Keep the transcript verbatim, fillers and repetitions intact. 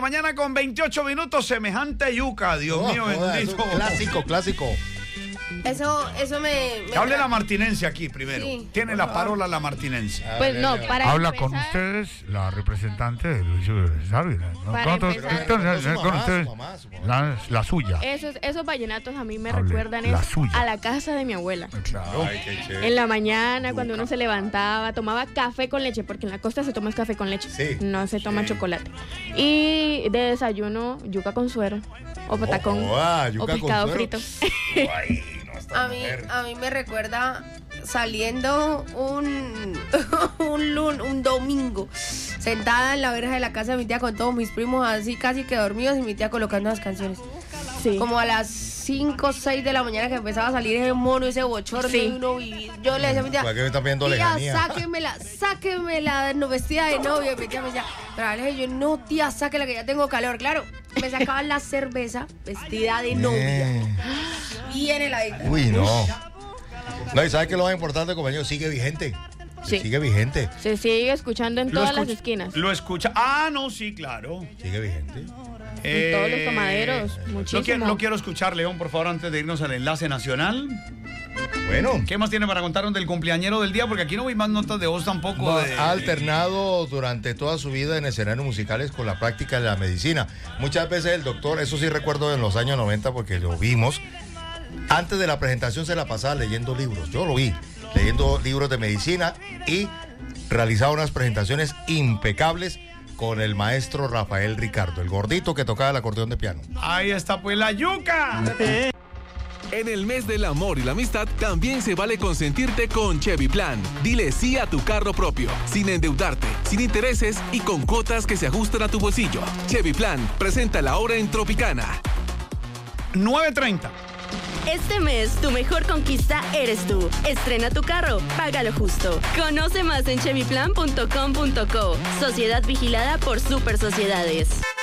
mañana con veintiocho minutos, semejante yuca, Dios No, mío joda, bendito. eso, clásico, clásico. Eso, eso me... me Que hable la martinense aquí primero. Sí, Tiene por la favor. parola la martinense. Pues no, para Habla empezar, con ustedes la representante de Luis Dávila. ¿no? Para Con otros- empezar- entonces, Su mamá, con su ustedes, mamá, su mamá. la, la suya. Esos, esos vallenatos a mí me Hable, recuerdan la es suya. a la casa de mi abuela. Claro. Ay, qué chévere. En la mañana, cuando uno se levantaba, tomaba café con leche, porque en la costa se toma café con leche, Sí. no se toma chocolate. Y de desayuno, yuca con suero, o patacón, Oh, ah, o yuca con pescado suero. frito. Ay, no, esta A mí, mujer. a mí me recuerda saliendo un, un, lun- un domingo, sentada en la verja de la casa de mi tía con todos mis primos así casi que dormidos y mi tía colocando las canciones. Sí. Como a las cinco o seis de la mañana que empezaba a salir ese mono, ese bochorno Sí. y uno vivía. Yo le decía a mi tía, ¿Para qué me están viendo tía, lejanía? sáquemela, sáquemela no, vestida de novia. Y mi tía me decía, pero Alex, yo no, tía, sáquela que ya tengo calor. Claro, me sacaban la cerveza vestida de novia. Eh. Bien heladita. Uy, no. No, y ¿sabes qué es lo más importante, compañero? Sigue vigente. Sí. Sigue vigente. Se sigue escuchando en Lo todas las escucha- esquinas. Lo escucha. Ah, no, sí, claro. Sigue vigente. En todos los tomaderos, Lo quiero, muchísimo. lo quiero escuchar, León, por favor, antes de irnos al enlace nacional. Bueno. ¿Qué más tiene para contarnos del cumpleañero del día? Porque aquí no vi más notas de voz tampoco. No, de- ha alternado durante toda su vida en escenarios musicales con la práctica de la medicina. Muchas veces el doctor, eso sí recuerdo en los años noventa porque lo vimos, antes de la presentación se la pasaba leyendo libros. Yo lo vi, leyendo libros de medicina y realizaba unas presentaciones impecables con el maestro Rafael Ricardo, el gordito que tocaba el acordeón de piano. Ahí está, pues, la yuca. En el mes del amor y la amistad también se vale consentirte con Chevy Plan. Dile sí a tu carro propio, sin endeudarte, sin intereses y con cuotas que se ajustan a tu bolsillo. Chevy Plan presenta la hora en Tropicana. nueve treinta. Este mes, tu mejor conquista eres tú. Estrena tu carro, págalo justo. Conoce más en chevy plan punto com punto co. Sociedad vigilada por Super Sociedades.